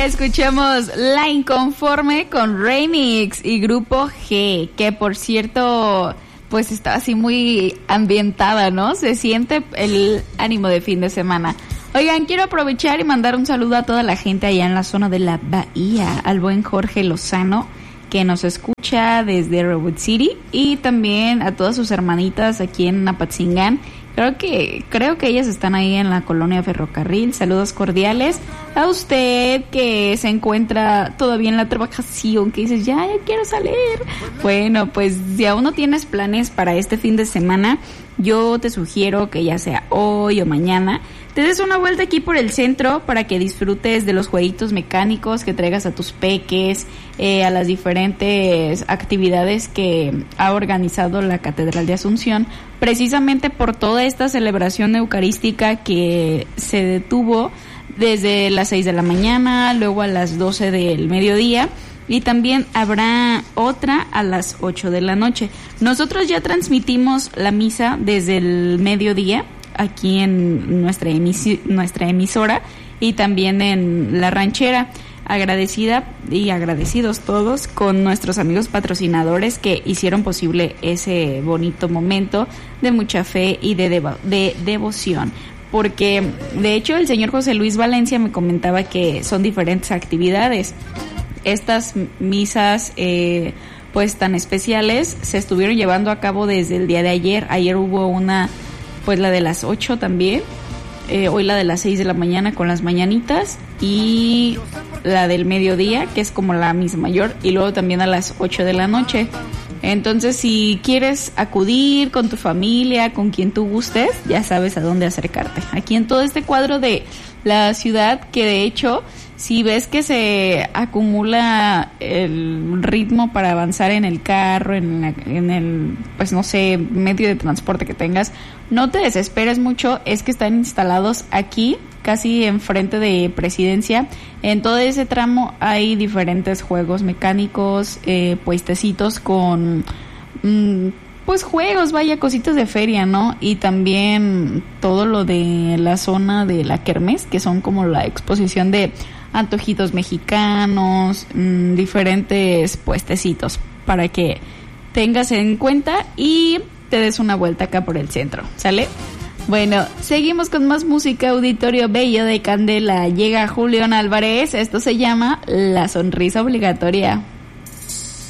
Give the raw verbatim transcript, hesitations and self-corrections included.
escuchamos La Inconforme con Remix y Grupo G, que por cierto, pues está así muy ambientada, ¿no? Se siente el ánimo de fin de semana. Oigan, quiero aprovechar y mandar un saludo a toda la gente allá en la zona de la Bahía, al buen Jorge Lozano, que nos escucha desde Redwood City, y también a todas sus hermanitas aquí en Apatzingán. Creo que creo que ellas están ahí en la colonia Ferrocarril. Saludos cordiales a usted que se encuentra todavía en la trabajación, que dices, ya, ya quiero salir. Bueno, pues si aún no tienes planes para este fin de semana, yo te sugiero que ya sea hoy o mañana, te des una vuelta aquí por el centro para que disfrutes de los jueguitos mecánicos, que traigas a tus peques, eh, a las diferentes actividades que ha organizado la Catedral de Asunción, precisamente por toda esta celebración eucarística que se detuvo desde las seis de la mañana, luego a las doce del mediodía, y también habrá otra a las ocho de la noche. Nosotros ya transmitimos la misa desde el mediodía aquí en nuestra emisi- nuestra emisora y también en La Ranchera. Agradecida y agradecidos todos con nuestros amigos patrocinadores que hicieron posible ese bonito momento de mucha fe y de, devo- de devoción. Porque de hecho el señor José Luis Valencia me comentaba que son diferentes actividades. Estas misas eh, pues tan especiales se estuvieron llevando a cabo desde el día de ayer. Ayer hubo una, pues la de las ocho también, eh, hoy la de las seis de la mañana con las mañanitas, y la del mediodía, que es como la misa mayor, y luego también a las ocho de la noche. Entonces, si quieres acudir con tu familia, con quien tú gustes, ya sabes a dónde acercarte. Aquí en todo este cuadro de la ciudad, que de hecho, si ves que se acumula el ritmo para avanzar en el carro, en, la, en el, pues no sé, medio de transporte que tengas, no te desesperes mucho, es que están instalados aquí, casi enfrente de Presidencia. En todo ese tramo hay diferentes juegos mecánicos, eh, puestecitos con, mmm, pues juegos, vaya, cositas de feria, ¿no? Y también todo lo de la zona de la kermés, que son como la exposición de antojitos mexicanos, mmm, diferentes puestecitos para que tengas en cuenta y te des una vuelta acá por el centro, ¿sale? Bueno, seguimos con más música. Auditorio Bello de Candela. Llega Julián Álvarez. Esto se llama La Sonrisa Obligatoria.